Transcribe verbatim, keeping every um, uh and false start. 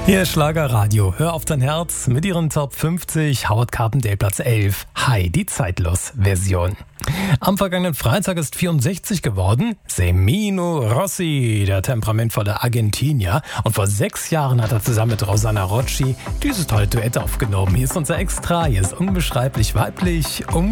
Hier ist Schlagerradio. Hör auf dein Herz mit ihren Top fünfzig. Howard Carpendale Platz elf. Hi, die Zeitlos-Version. Am vergangenen Freitag ist vierundsechzig geworden Semino Rossi, der temperamentvolle Argentinier. Und vor sechs Jahren hat er zusammen mit Rosanna Rocci dieses tolle Duett aufgenommen. Hier ist unser Extra, hier ist unbeschreiblich weiblich. Um